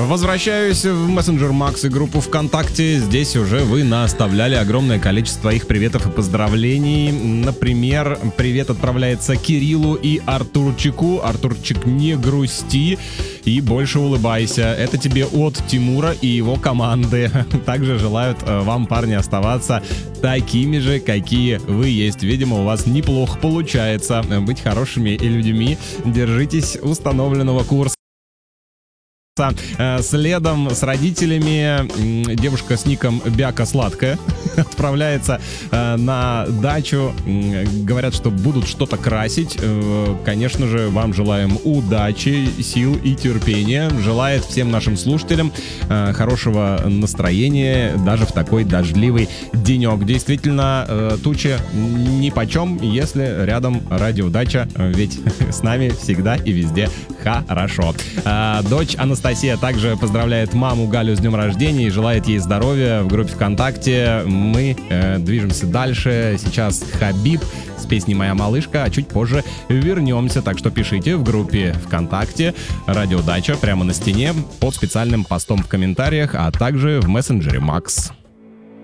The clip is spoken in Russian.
Возвращаюсь в мессенджер Макс и группу ВКонтакте. Здесь уже вы наоставляли огромное количество их приветов и поздравлений. Например, привет отправляется Кириллу и Артурчику. Артурчик, не грусти и больше улыбайся. Это тебе от Тимура и его команды. Также желают вам, парни, оставаться такими же, какие вы есть. Видимо, у вас неплохо получается быть хорошими людьми. Держитесь установленного курса. Следом с родителями девушка с ником Бяка Сладкая отправляется на дачу. Говорят, что будут что-то красить. Конечно же, вам желаем удачи, сил и терпения. Желает всем нашим слушателям хорошего настроения даже в такой дождливый денек. Действительно, тучи нипочем, если рядом радио Дача, ведь с нами всегда и везде хорошо. Дочь Анастасия также поздравляет маму Галю с днем рождения и желает ей здоровья в группе ВКонтакте. Мы движемся дальше. Сейчас Хабиб с песней «Моя малышка», а чуть позже вернемся. Так что пишите в группе ВКонтакте «Радио Дача» прямо на стене под специальным постом в комментариях, а также в мессенджере Макс.